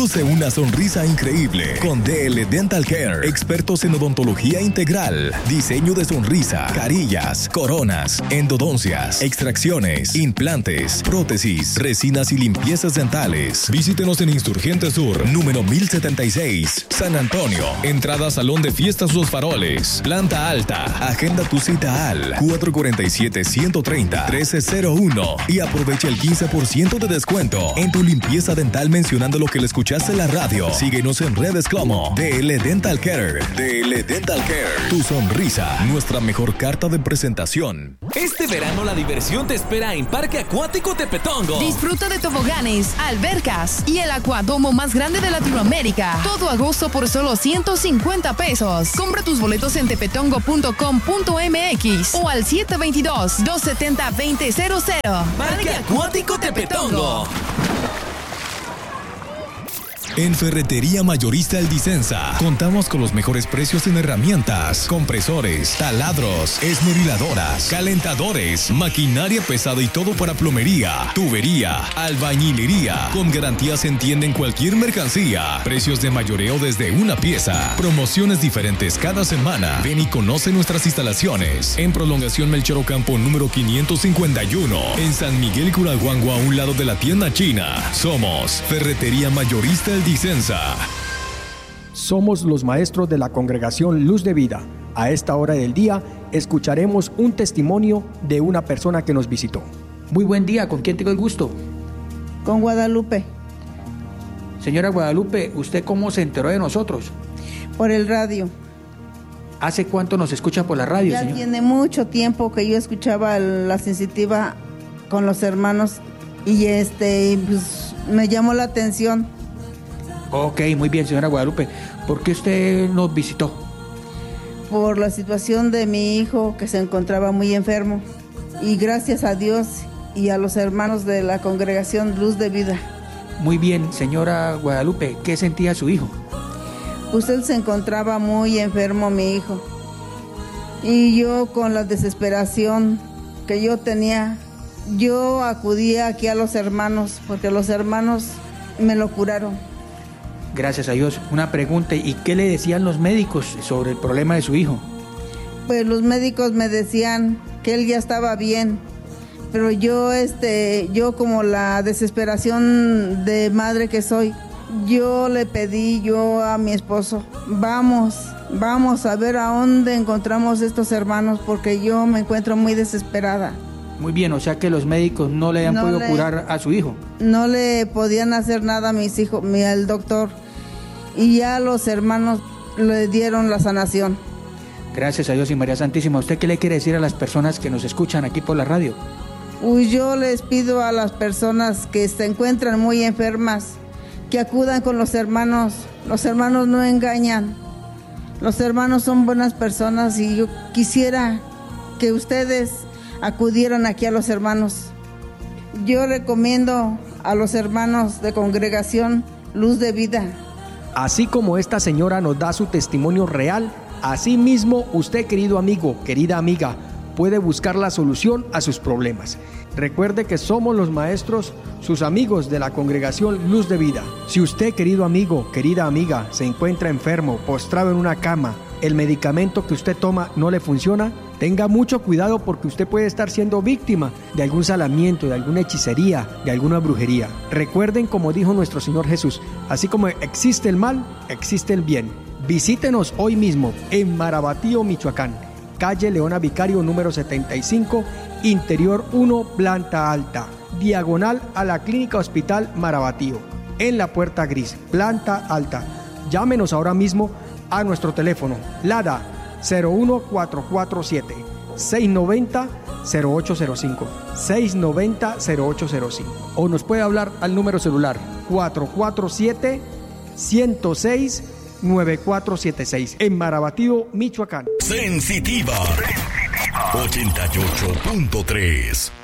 Luce una sonrisa increíble con DL Dental Care. Expertos en odontología integral, diseño de sonrisa, carillas, coronas, endodoncias, extracciones, implantes, prótesis, resinas y limpiezas dentales. Visítenos en Insurgente Sur, número 1076, San Antonio. Entrada Salón de Fiestas Los Faroles. Planta alta. Agenda tu cita al 447-130-1301 y aprovecha el 15% de descuento en tu limpieza dental mencionando lo que le escuchaste en la radio. Síguenos en redes como DL Dental Care. DL Dental Care. Tu sonrisa, nuestra mejor carta de presentación. Este verano la diversión te espera en Parque Acuático Tepetongo. Disfruta de toboganes, albercas y el acuadomo más grande de Latinoamérica. Todo agosto por solo 150 pesos. Compra tus boletos en tepetongo.com.mx o al 722-270-2000. Parque Acuático Tepetongo. En Ferretería Mayorista El Disensa contamos con los mejores precios en herramientas, compresores, taladros, esmeriladoras, calentadores, maquinaria pesada y todo para plomería, tubería, albañilería. Con garantías se entiende en cualquier mercancía. Precios de mayoreo desde una pieza. Promociones diferentes cada semana. Ven y conoce nuestras instalaciones. En Prolongación Melchor Ocampo número 551. En San Miguel Curaguango a un lado de la tienda china. Somos Ferretería Mayorista El Disensa. Somos los maestros de la Congregación Luz de Vida. A esta hora del día escucharemos un testimonio de una persona que nos visitó. Muy buen día, ¿con quién tengo el gusto? Con Guadalupe. Señora Guadalupe, ¿usted cómo se enteró de nosotros? Por el radio. ¿Hace cuánto nos escucha por la radio, ya señor? Tiene mucho tiempo que yo escuchaba la sensitiva con los hermanos y pues me llamó la atención. Ok, muy bien, señora Guadalupe. ¿Por qué usted nos visitó? Por la situación de mi hijo que se encontraba muy enfermo. Y gracias a Dios y a los hermanos de la Congregación Luz de Vida. Muy bien, señora Guadalupe. ¿Qué sentía su hijo? Pues él se encontraba muy enfermo, mi hijo. Y yo, con la desesperación que yo tenía, yo acudía aquí a los hermanos, porque los hermanos me lo curaron. Gracias a Dios. Una pregunta, ¿y qué le decían los médicos sobre el problema de su hijo? Pues los médicos me decían que él ya estaba bien, pero yo como la desesperación de madre que soy, yo le pedí a mi esposo, vamos a ver a dónde encontramos estos hermanos, porque yo me encuentro muy desesperada. Muy bien, o sea que los médicos no le han podido curar a su hijo. No le podían hacer nada a mis hijos, el doctor, y ya los hermanos le dieron la sanación. Gracias a Dios y María Santísima. ¿Usted qué le quiere decir a las personas que nos escuchan aquí por la radio? Yo les pido a las personas que se encuentran muy enfermas que acudan con los hermanos. Los hermanos no engañan. Los hermanos son buenas personas y yo quisiera que ustedes acudieran aquí a los hermanos. Yo recomiendo a los hermanos de Congregación Luz de Vida. Así como esta señora nos da su testimonio real, así mismo usted, querido amigo, querida amiga, puede buscar la solución a sus problemas. Recuerde que somos los maestros, sus amigos de la Congregación Luz de Vida. Si usted, querido amigo, querida amiga, se encuentra enfermo, postrado en una cama, el medicamento que usted toma no le funciona, tenga mucho cuidado porque usted puede estar siendo víctima de algún salamiento, de alguna hechicería, de alguna brujería. Recuerden, como dijo nuestro Señor Jesús, así como existe el mal, existe el bien. Visítenos hoy mismo en Marabatío, Michoacán, calle Leona Vicario número 75, interior 1, planta alta, diagonal a la Clínica Hospital Marabatío, en la puerta gris, planta alta. Llámenos ahora mismo a nuestro teléfono, LADA 01447 690-0805 690-0805, o nos puede hablar al número celular 447-106-9476 en Marabatío, Michoacán. Sensitiva 88.3.